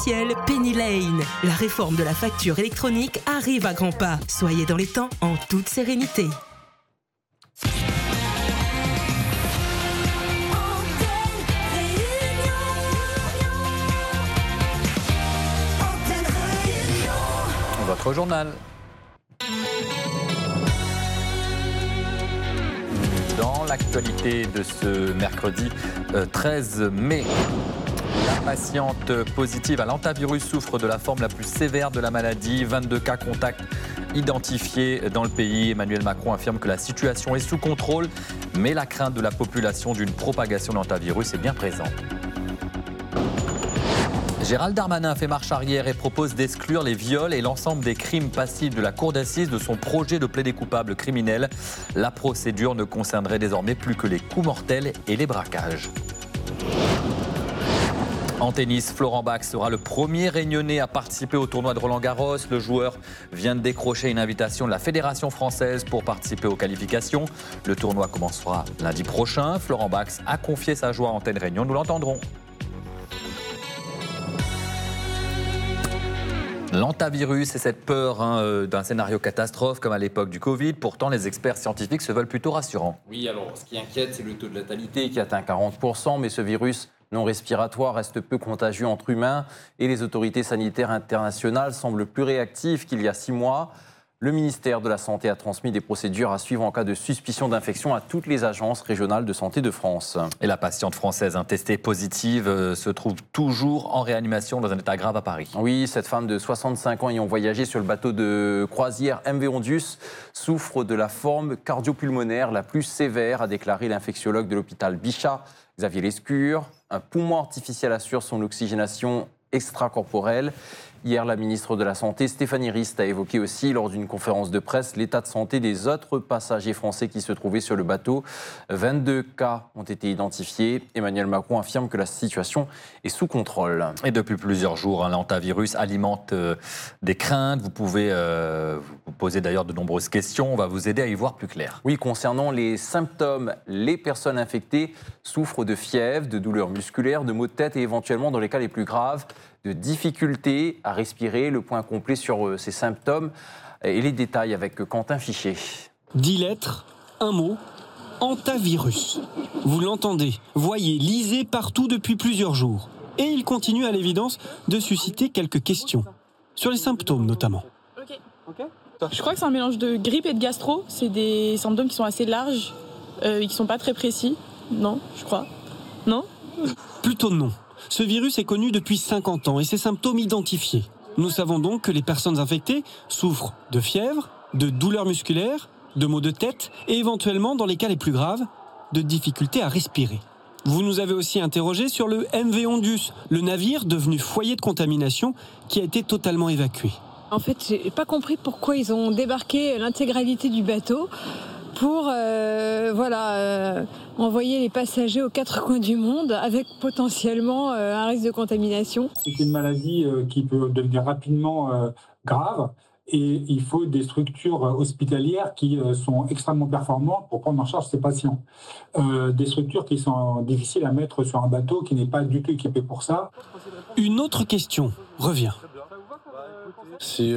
Penny Lane. La réforme de la facture électronique arrive à grands pas. Soyez dans les temps en toute sérénité. Votre journal. Dans l'actualité de ce mercredi 13 mai, la patiente positive à l'hantavirus souffre de la forme la plus sévère de la maladie. 22 cas contacts identifiés dans le pays. Emmanuel Macron affirme que la situation est sous contrôle, mais la crainte de la population d'une propagation de l'hantavirus est bien présente. Gérald Darmanin fait marche arrière et propose d'exclure les viols et l'ensemble des crimes passibles de la cour d'assises de son projet de plaider coupable criminel. La procédure ne concernerait désormais plus que les coups mortels et les braquages. En tennis, Florent Bach sera le premier Réunionnais à participer au tournoi de Roland-Garros. Le joueur vient de décrocher une invitation de la Fédération française pour participer aux qualifications. Le tournoi commencera lundi prochain. Florent Bach a confié sa joie à Antenne Réunion. Nous l'entendrons. L'hantavirus et cette peur d'un scénario catastrophe comme à l'époque du Covid. Pourtant, les experts scientifiques se veulent plutôt rassurants. Oui, alors ce qui inquiète, c'est le taux de létalité qui atteint 40%, mais ce virus non respiratoire reste peu contagieux entre humains et les autorités sanitaires internationales semblent plus réactives qu'il y a 6 mois. Le ministère de la Santé a transmis des procédures à suivre en cas de suspicion d'infection à toutes les agences régionales de santé de France. Et la patiente française testée positive se trouve toujours en réanimation dans un état grave à Paris. Oui, cette femme de 65 ans ayant voyagé sur le bateau de croisière MV Ondius souffre de la forme cardio-pulmonaire la plus sévère, a déclaré l'infectiologue de l'hôpital Bichat, Xavier Lescure. Un poumon artificiel assure son oxygénation extracorporelle. Hier, la ministre de la Santé, Stéphanie Rist, a évoqué aussi lors d'une conférence de presse l'état de santé des autres passagers français qui se trouvaient sur le bateau. 22 cas ont été identifiés. Emmanuel Macron affirme que la situation est sous contrôle. Et depuis plusieurs jours, l'hantavirus alimente des craintes. Vous pouvez vous poser d'ailleurs de nombreuses questions. On va vous aider à y voir plus clair. Oui, concernant les symptômes, les personnes infectées souffrent de fièvre, de douleurs musculaires, de maux de tête et éventuellement, dans les cas les plus graves, de difficultés à respirer. Le point complet sur ces symptômes et les détails avec Quentin Fichet. 10 lettres, un mot, hantavirus. Vous l'entendez, voyez, lisez partout depuis plusieurs jours. Et il continue à l'évidence de susciter quelques questions, sur les symptômes notamment. Je crois que c'est un mélange de grippe et de gastro. C'est des symptômes qui sont assez larges et qui ne sont pas très précis. Non, je crois. Non ? Plutôt non. Ce virus est connu depuis 50 ans et ses symptômes identifiés. Nous savons donc que les personnes infectées souffrent de fièvre, de douleurs musculaires, de maux de tête et éventuellement, dans les cas les plus graves, de difficultés à respirer. Vous nous avez aussi interrogé sur le MV Ondius, le navire devenu foyer de contamination qui a été totalement évacué. En fait, j'ai pas compris pourquoi ils ont débarqué l'intégralité du bateau pour envoyer les passagers aux 4 coins du monde avec potentiellement un risque de contamination. C'est une maladie qui peut devenir rapidement grave et il faut des structures hospitalières qui sont extrêmement performantes pour prendre en charge ces patients. Des structures qui sont difficiles à mettre sur un bateau qui n'est pas du tout équipé pour ça. Une autre question revient. Si